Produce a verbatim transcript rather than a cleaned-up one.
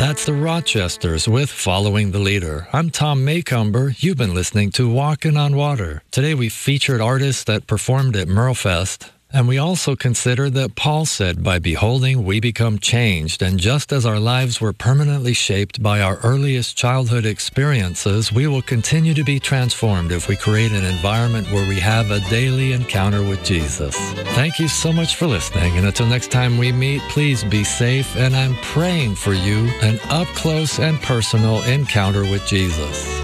That's the Rochesters with Following the Leader. I'm Tom Maycomber. You've been listening to Walking on Water. Today we featured artists that performed at Merlefest. And we also consider that Paul said, by beholding, we become changed. And just as our lives were permanently shaped by our earliest childhood experiences, we will continue to be transformed if we create an environment where we have a daily encounter with Jesus. Thank you so much for listening. And until next time we meet, please be safe. And I'm praying for you an up-close and personal encounter with Jesus.